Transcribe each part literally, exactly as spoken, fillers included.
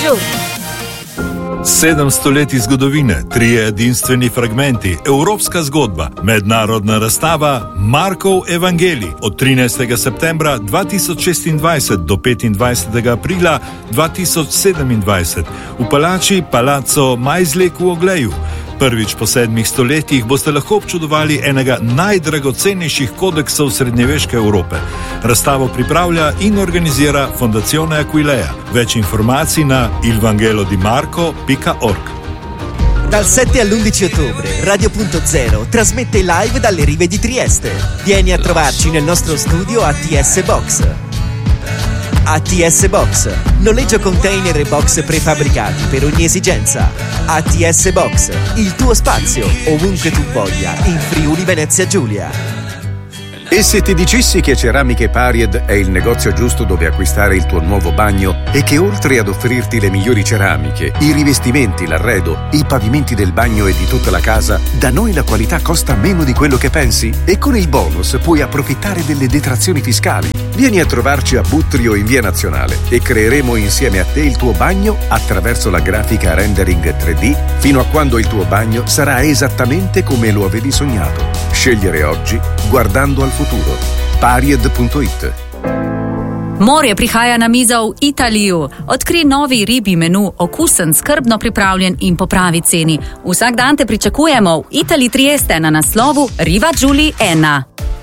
giorni. Sedem stoletij zgodovine, trije edinstveni fragmenti, evropska zgodba, mednarodna razstava Markov evangelij od trinajstega septembra dva tisoč šestindvajset do petindvajsetega aprila dva tisoč sedemindvajset v palači Palazzo Majzlek v Ogleju. Prvič po sedmih stoletjih boste lahko občudovali enega najdragocenejših kodeksov srednjeveške Evrope. Razstavo pripravlja in organizira Fondazione Aquileia. Več informacij na il vangelo di marco punto org. Dal sette all'undici ottobre, Radio Punto Zero trasmette live dalle rive di Trieste. Vieni a trovarci nel nostro studio A T S Box. A T S Box, noleggio container e box prefabbricati per ogni esigenza. A T S Box, il tuo spazio, ovunque tu voglia, in Friuli Venezia Giulia. E se ti dicessi che Ceramiche Paried è il negozio giusto dove acquistare il tuo nuovo bagno e che oltre ad offrirti le migliori ceramiche, i rivestimenti, l'arredo, i pavimenti del bagno e di tutta la casa, da noi la qualità costa meno di quello che pensi? E con il bonus puoi approfittare delle detrazioni fiscali. Vieni a trovarci a Buttrio in Via Nazionale e creeremo insieme a te il tuo bagno attraverso la grafica rendering tre D fino a quando il tuo bagno sarà esattamente come lo avevi sognato. Scegliere oggi guardando al futuro. Paried punto it. Morje prihaja na mizo v Italiju. Odkri novi ribji menu, okusen, skrbno pripravljen in po pravi ceni. Vsak dan te pričakujemo v Italiji Trieste na naslovu Riva Giuli ena.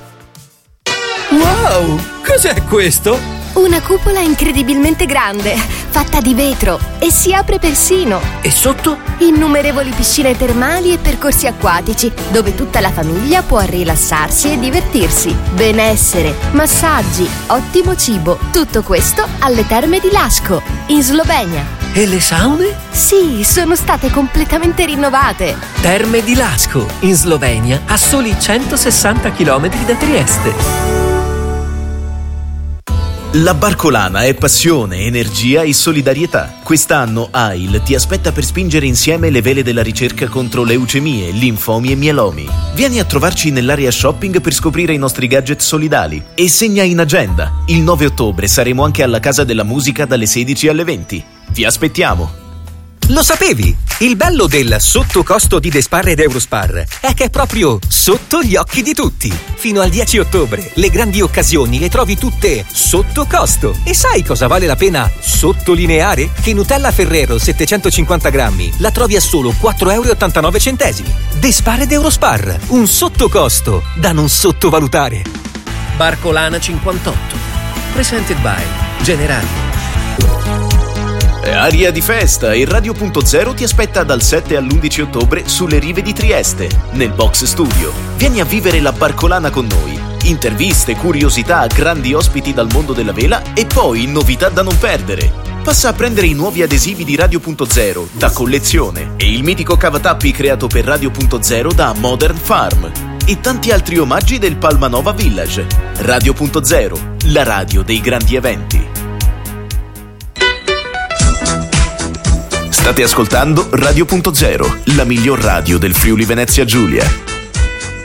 Wow! Cos'è questo? Una cupola incredibilmente grande, fatta di vetro e si apre persino. E sotto? Innumerevoli piscine termali e percorsi acquatici, dove tutta la famiglia può rilassarsi e divertirsi. Benessere, massaggi, ottimo cibo. Tutto questo alle Terme di Laško, in Slovenia. E le saune? Sì, sono state completamente rinnovate. Terme di Laško, in Slovenia, a soli centosessanta chilometri da Trieste. La Barcolana è passione, energia e solidarietà. Quest'anno A I L ti aspetta per spingere insieme le vele della ricerca contro leucemie, linfomi e mielomi. Vieni a trovarci nell'area shopping per scoprire i nostri gadget solidali e segna in agenda. Il nove ottobre saremo anche alla Casa della Musica dalle sedici alle venti. Vi aspettiamo! Lo sapevi? Il bello del sottocosto di Despar ed Eurospar è che è proprio sotto gli occhi di tutti. Fino al dieci ottobre le grandi occasioni le trovi tutte sotto costo. E sai cosa vale la pena sottolineare? Che Nutella Ferrero settecentocinquanta grammi la trovi a solo quattro e ottantanove centesimi. Despar ed Eurospar, un sottocosto da non sottovalutare. Barcolana cinquantotto. Presented by Generali. È aria di festa e Radio Punto Zero ti aspetta dal sette all'undici ottobre sulle rive di Trieste, nel Box Studio. Vieni a vivere la Barcolana con noi. Interviste, curiosità, grandi ospiti dal mondo della vela e poi novità da non perdere. Passa a prendere i nuovi adesivi di Radio Punto Zero da collezione e il mitico cavatappi creato per Radio Punto Zero da Modern Farm e tanti altri omaggi del Palmanova Village. Radio Punto Zero, la radio dei grandi eventi. State ascoltando Radio Punto Zero, la miglior radio del Friuli Venezia Giulia.